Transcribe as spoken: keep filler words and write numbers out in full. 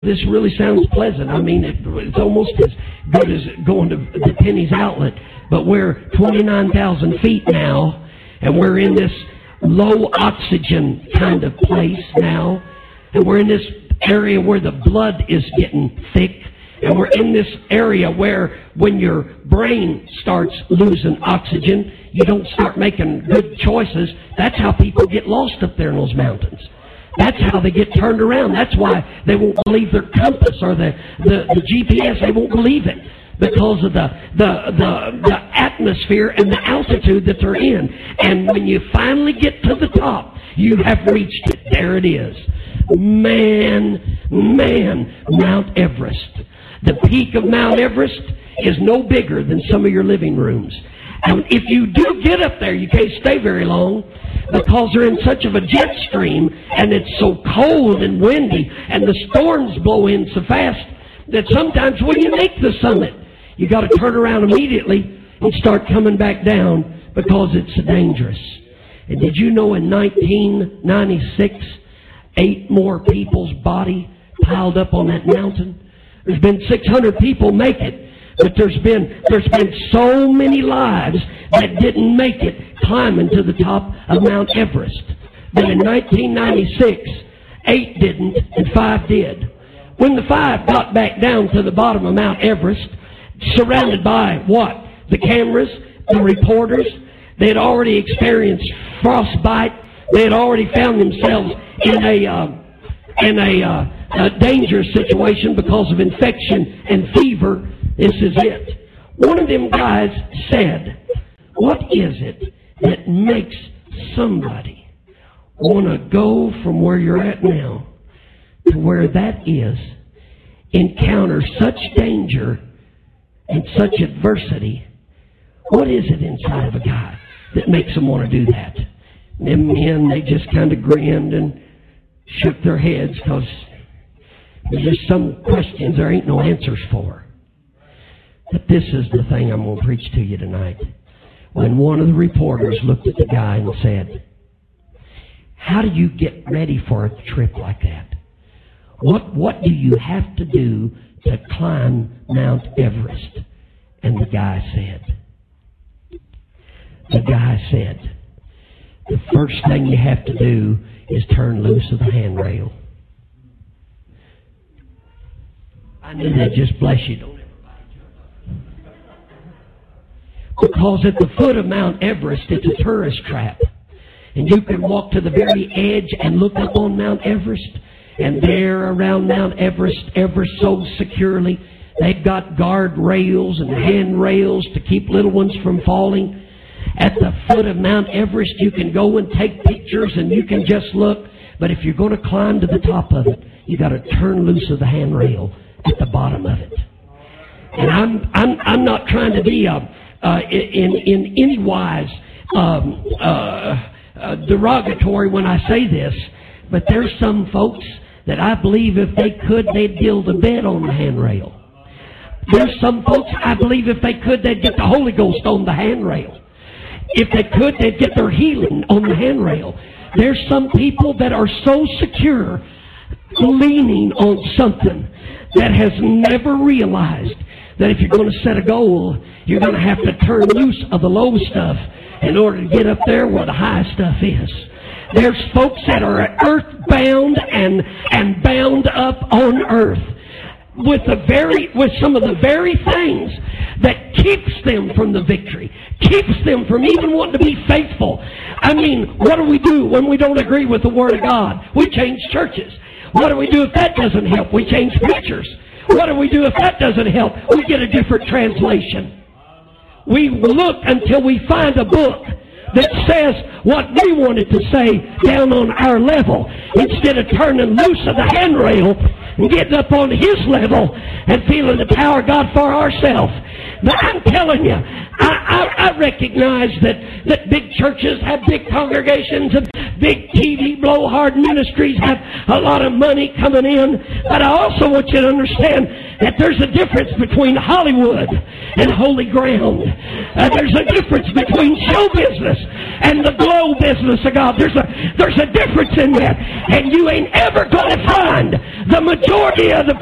This really sounds pleasant. I mean, it, it's almost as good as going to the Penny's Outlet. But we're twenty-nine thousand feet now, and we're in this low oxygen kind of place now. And we're in this area where the blood is getting thick. And we're in this area where when your brain starts losing oxygen, you don't start making good choices. That's how people get lost up there in those mountains. That's how they get turned around. That's why they won't believe their compass or the, the, the G P S. They won't believe it because of the, the, the, the atmosphere and the altitude that they're in. And when you finally get to the top, you have reached it. There it is. Man, man, Mount Everest. The peak of Mount Everest is no bigger than some of your living rooms. And if you do get up there, you can't stay very long because they're in such of a jet stream and it's so cold and windy and the storms blow in so fast that sometimes when you make the summit, you got to turn around immediately and start coming back down because it's dangerous. And did you know in nineteen ninety-six, eight more people's body piled up on that mountain? There's been six hundred people make it. But there's been there's been so many lives that didn't make it climbing to the top of Mount Everest. But in nineteen ninety-six, eight didn't and five did. When the five got back down to the bottom of Mount Everest, surrounded by what? The cameras, the reporters. They had already experienced frostbite. They had already found themselves in a uh, in a, uh, a dangerous situation because of infection and fever. This is it. One of them guys said, what is it that makes somebody want to go from where you're at now to where that is, encounter such danger and such adversity? What is it inside of a guy that makes them want to do that? And them men, they just kind of grinned and shook their heads because there's just some questions there ain't no answers for. But this is the thing I'm going to preach to you tonight. When one of the reporters looked at the guy and said, how do you get ready for a trip like that? What, what do you have to do to climb Mount Everest? And the guy said, the guy said, the first thing you have to do is turn loose of the handrail. I knew that just bless you, don't it? Because at the foot of Mount Everest, it's a tourist trap. And you can walk to the very edge and look up on Mount Everest. And there around Mount Everest, ever so securely, they've got guard rails and handrails to keep little ones from falling. At the foot of Mount Everest, you can go and take pictures and you can just look. But if you're going to climb to the top of it, you got to turn loose of the handrail at the bottom of it. And I'm I'm I'm not trying to be a Uh, in, in any wise um, uh, uh, derogatory when I say this, but there's some folks that I believe if they could, they'd build a bed on the handrail. There's some folks I believe if they could, they'd get the Holy Ghost on the handrail. If they could, they'd get their healing on the handrail. There's some people that are so secure, leaning on something that has never realized that if you're going to set a goal, you're going to have to turn loose of the low stuff in order to get up there where the high stuff is. There's folks that are earthbound and and bound up on earth with the very with some of the very things that keeps them from the victory, keeps them from even wanting to be faithful. I mean, what do we do when we don't agree with the Word of God? We change churches. What do we do if that doesn't help? We change preachers. What do we do if that doesn't help? We get a different translation. We look until we find a book that says what we wanted to say down on our level instead of turning loose of the handrail and getting up on His level and feeling the power of God for ourselves. But I'm telling you, I, I, I recognize that, that big churches have big congregations and big T V blowhard ministries have a lot of money coming in. But I also want you to understand that there's a difference between Hollywood and holy ground. Uh, there's a difference between show business and the glow business of God. There's a, there's a difference in that. And you ain't ever going to find the majority of the